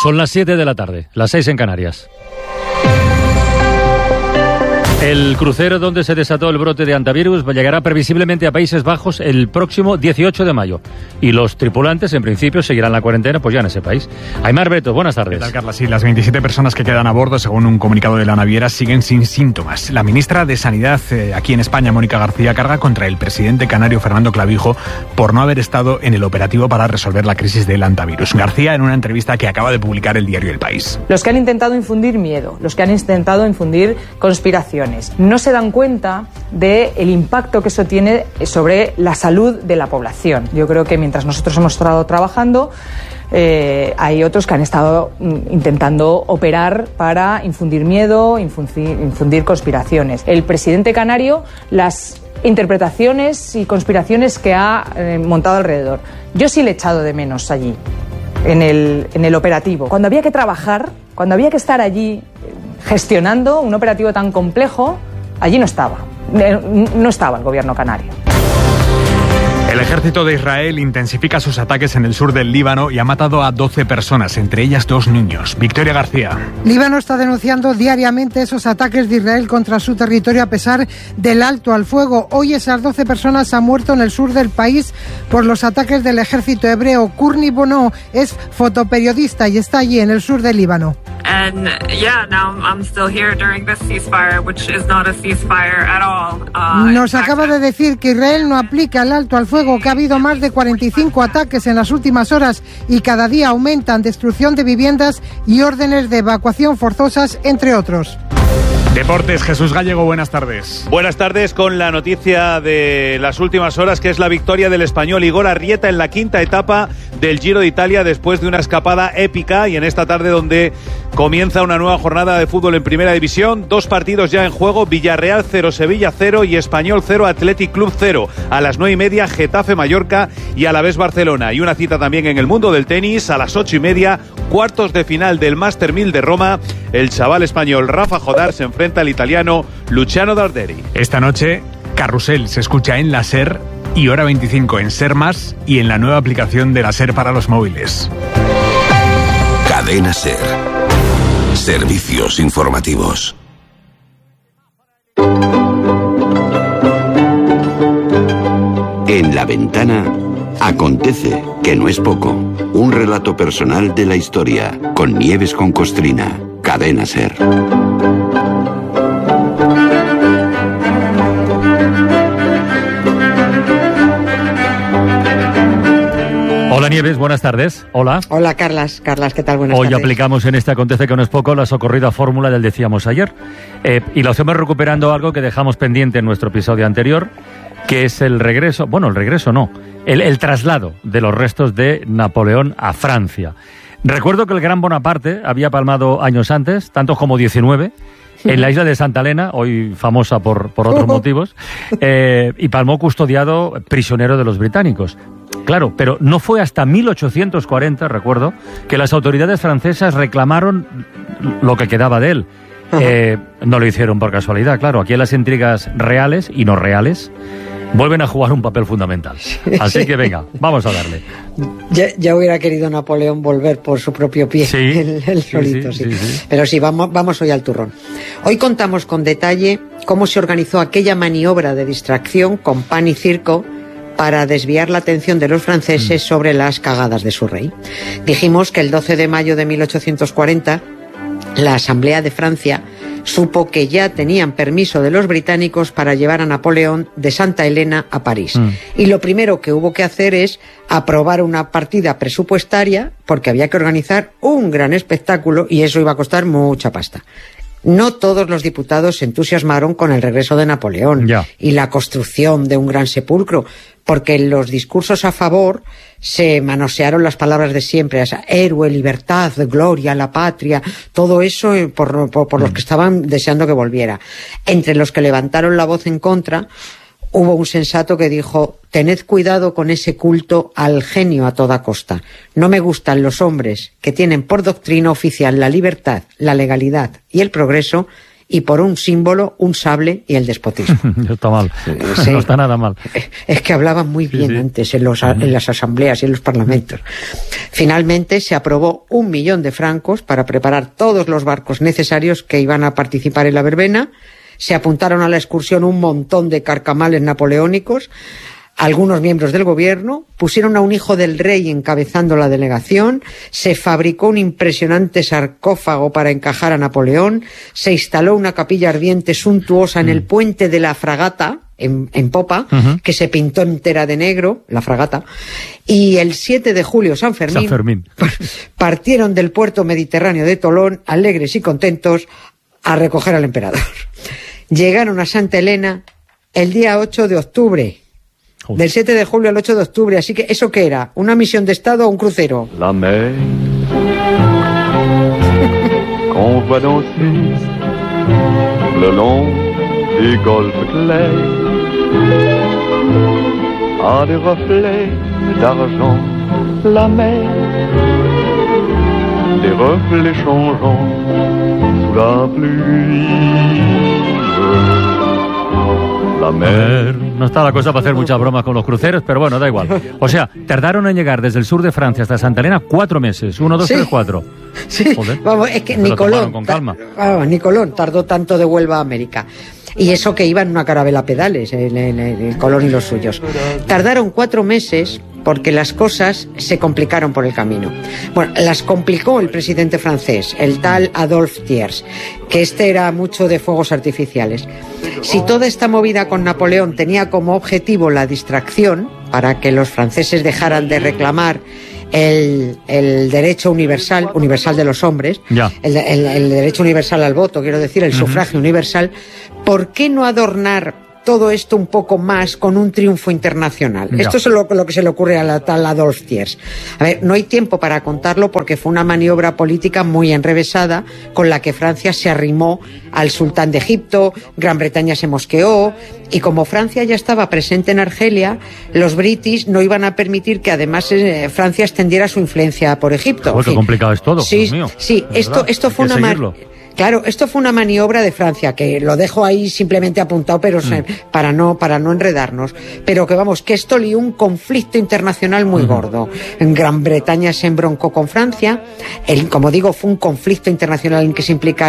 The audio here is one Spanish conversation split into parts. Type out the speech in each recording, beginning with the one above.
Son las 7 de la tarde, las 6 en Canarias. El crucero donde se desató el brote de hantavirus llegará previsiblemente a Países Bajos el próximo 18 de mayo. Y los tripulantes, en principio, seguirán la cuarentena pues ya en ese país. Aymar Bretos, buenas tardes. ¿Qué tal, Carla? Sí, las 27 personas que quedan a bordo, según un comunicado de la naviera, siguen sin síntomas. La ministra de Sanidad aquí en España, Mónica García, carga contra el presidente canario Fernando Clavijo por no haber estado en el operativo para resolver la crisis del hantavirus. García, en una entrevista que acaba de publicar el diario El País. Los que han intentado infundir miedo, los que han intentado infundir conspiraciones, no se dan cuenta del impacto que eso tiene sobre la salud de la población. Yo creo que mientras nosotros hemos estado trabajando, hay otros que han estado intentando operar para infundir miedo, infundir conspiraciones. El presidente canario, las interpretaciones y conspiraciones que ha montado alrededor. Yo sí le he echado de menos allí, en el operativo. Cuando había que trabajar, cuando había que estar allí gestionando un operativo tan complejo, allí no estaba el gobierno canario. El ejército de Israel intensifica sus ataques en el sur del Líbano y ha matado a 12 personas, entre ellas 2 niños. Victoria García. Líbano está denunciando diariamente esos ataques de Israel contra su territorio a pesar del alto al fuego. Hoy esas 12 personas han muerto en el sur del país por los ataques del ejército hebreo. Courtney Bono es fotoperiodista y está allí en el sur del Líbano. And yeah, now I'm still here during this ceasefire, which is not a ceasefire at all. Nos acaba de decir que Israel no aplica el alto al fuego, que ha habido más de 45 ataques en las últimas horas y cada día aumentan destrucción de viviendas y órdenes de evacuación forzosas, entre otros. Deportes, Jesús Gallego, buenas tardes. Buenas tardes con la noticia de las últimas horas, que es la victoria del español Igor Arrieta en la quinta etapa del Giro de Italia después de una escapada épica, y en esta tarde donde comienza una nueva jornada de fútbol en Primera División. 2 partidos ya en juego: Villarreal 0, Sevilla 0 y Español 0, Athletic Club 0. A las 9:30 Getafe Mallorca y Alavés Barcelona. Y una cita también en el mundo del tenis a las 8:30, cuartos de final del Master 1000 de Roma. El chaval español Rafa Jodar se enfrenta al italiano Luciano Darderi. Esta noche, Carrusel se escucha en la SER y Hora 25 en SER Más y en la nueva aplicación de la SER para los móviles. Cadena SER. Servicios informativos. En La Ventana acontece, que no es poco. Un relato personal de la historia con Nieves con Costrina. Cadena SER. Hola Nieves, buenas tardes. Hola. Hola Carlas, ¿qué tal? Buenas tardes. Hoy aplicamos en este Acontece que no es poco la socorrida fórmula del decíamos ayer. Y lo hacemos recuperando algo que dejamos pendiente en nuestro episodio anterior, que es el regreso, el traslado de los restos de Napoleón a Francia. Recuerdo que el gran Bonaparte había palmado años antes, tantos como 19, en la isla de Santa Elena, hoy famosa por otros motivos, y palmó custodiado prisionero de los británicos. Claro, pero no fue hasta 1840, recuerdo, que las autoridades francesas reclamaron lo que quedaba de él. No lo hicieron por casualidad, claro. Aquí las intrigas reales y no reales vuelven a jugar un papel fundamental. Así que venga, vamos a darle. Ya hubiera querido Napoleón volver por su propio pie, sí, el solito, sí. Pero sí, vamos hoy al turrón. Hoy contamos con detalle cómo se organizó aquella maniobra de distracción con pan y circo para desviar la atención de los franceses sobre las cagadas de su rey. Dijimos que el 12 de mayo de 1840 la Asamblea de Francia supo que ya tenían permiso de los británicos para llevar a Napoleón de Santa Elena a París. Y lo primero que hubo que hacer es aprobar una partida presupuestaria, porque había que organizar un gran espectáculo y eso iba a costar mucha pasta. No todos los diputados se entusiasmaron con el regreso de Napoleón y la construcción de un gran sepulcro, porque en los discursos a favor se manosearon las palabras de siempre, esa héroe, libertad, gloria, la patria, todo eso por los que estaban deseando que volviera. Entre los que levantaron la voz en contra, hubo un sensato que dijo: tened cuidado con ese culto al genio a toda costa. No me gustan los hombres que tienen por doctrina oficial la libertad, la legalidad y el progreso y por un símbolo, un sable y el despotismo. No está mal, Sí. No está nada mal. Es que hablaban muy bien antes en las asambleas y en los parlamentos. Finalmente se aprobó 1 millón de francos para preparar todos los barcos necesarios que iban a participar en la verbena. Se apuntaron a la excursión un montón de carcamales napoleónicos. Algunos miembros del gobierno pusieron a un hijo del rey encabezando la delegación, se fabricó un impresionante sarcófago para encajar a Napoleón, se instaló una capilla ardiente suntuosa en el puente de la fragata, en popa, que se pintó entera de negro, la fragata, y el 7 de julio, San Fermín. Partieron del puerto mediterráneo de Tolón, alegres y contentos, a recoger al emperador. Llegaron a Santa Elena el día 8 de octubre. Del 7 de julio al 8 de octubre, así que ¿eso qué era? ¿Una misión de Estado o un crucero? La mer qu'on voit danser le long des golfes clairs a des reflets d'argent, la mer, des reflets changeants sous la pluie. La mer. No está la cosa para hacer muchas bromas con los cruceros, pero bueno, da igual. O sea, tardaron en llegar desde el sur de Francia hasta Santa Elena 4 meses. 1, 2, 3, 4. Sí, Joder. vamos, es que Nicolón tardó tanto de Huelva a América. Y eso que iba en una carabela a pedales, el Colón y los suyos. Tardaron 4 meses porque las cosas se complicaron por el camino. Bueno, las complicó el presidente francés, el tal Adolphe Thiers, que era mucho de fuegos artificiales. Si toda esta movida con Napoleón tenía como objetivo la distracción, para que los franceses dejaran de reclamar el derecho universal de los hombres, el derecho universal al voto, quiero decir, el sufragio universal, ¿por qué no adornar todo esto un poco más con un triunfo internacional? Esto es lo que se le ocurre a la tal Adolphe Thiers. A ver, no hay tiempo para contarlo porque fue una maniobra política muy enrevesada con la que Francia se arrimó al sultán de Egipto, Gran Bretaña se mosqueó, y como Francia ya estaba presente en Argelia, los british no iban a permitir que además Francia extendiera su influencia por Egipto. Qué complicado es todo, sí, Dios mío. Sí, esto fue una Claro, esto fue una maniobra de Francia, que lo dejo ahí simplemente apuntado, pero para no enredarnos. Pero que vamos, que esto lió un conflicto internacional muy gordo. En Gran Bretaña se embroncó con Francia. Como digo, fue un conflicto internacional en que se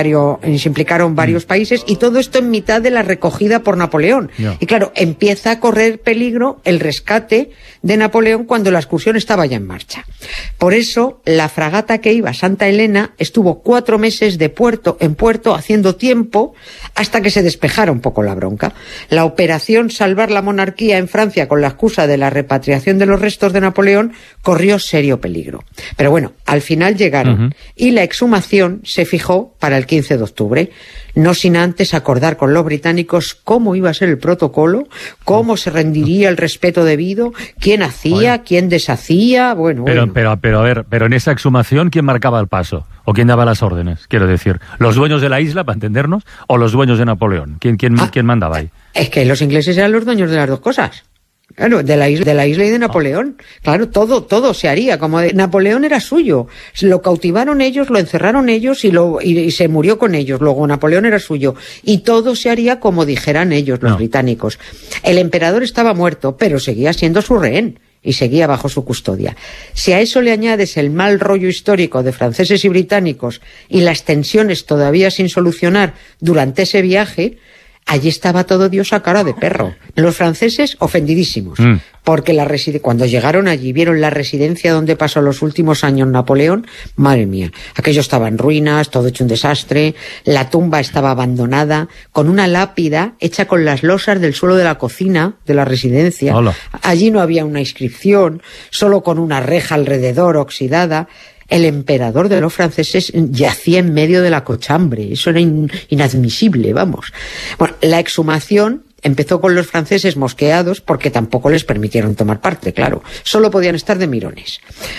implicaron varios países, y todo esto en mitad de la recogida por Napoleón. Y claro, empieza a correr peligro el rescate de Napoleón cuando la excursión estaba ya en marcha. Por eso, la fragata que iba a Santa Elena estuvo 4 meses de puerto en puerto haciendo tiempo hasta que se despejara un poco la bronca. La operación Salvar la Monarquía en Francia con la excusa de la repatriación de los restos de Napoleón corrió serio peligro. Pero bueno, al final llegaron y la exhumación se fijó para el 15 de octubre. No sin antes acordar con los británicos cómo iba a ser el protocolo, cómo se rendiría el respeto debido, quién hacía, quién deshacía, Pero en esa exhumación, ¿quién marcaba el paso? ¿O quién daba las órdenes? Quiero decir, ¿los dueños de la isla, para entendernos, o los dueños de Napoleón? ¿Quién mandaba ahí? Es que los ingleses eran los dueños de las dos cosas. Claro, de la isla y de Napoleón. Claro, todo se haría como Napoleón era suyo. Lo cautivaron ellos, lo encerraron ellos y se murió con ellos. Luego Napoleón era suyo. Y todo se haría como dijeran ellos, los británicos. El emperador estaba muerto, pero seguía siendo su rehén y seguía bajo su custodia. Si a eso le añades el mal rollo histórico de franceses y británicos y las tensiones todavía sin solucionar durante ese viaje, allí estaba todo Dios a cara de perro. Los franceses ofendidísimos, porque cuando llegaron allí vieron la residencia donde pasó los últimos años Napoleón. Madre mía, aquello estaba en ruinas, todo hecho un desastre, la tumba estaba abandonada, con una lápida hecha con las losas del suelo de la cocina de la residencia. Hola. Allí no había una inscripción, solo con una reja alrededor oxidada. El emperador de los franceses yacía en medio de la cochambre. Eso era inadmisible, vamos. Bueno, la exhumación empezó con los franceses mosqueados porque tampoco les permitieron tomar parte, claro. Solo podían estar de mirones.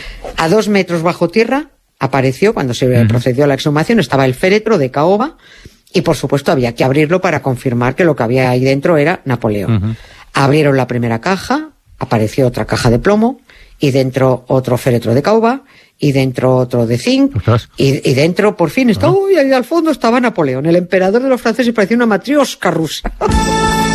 A 2 metros bajo tierra apareció, cuando se procedió a la exhumación, estaba el féretro de caoba y, por supuesto, había que abrirlo para confirmar que lo que había ahí dentro era Napoleón. Abrieron la primera caja, apareció otra caja de plomo y dentro otro féretro de caoba y dentro otro de zinc, y dentro, por fin, ahí al fondo estaba Napoleón, el emperador de los franceses, parecía una matriosca rusa.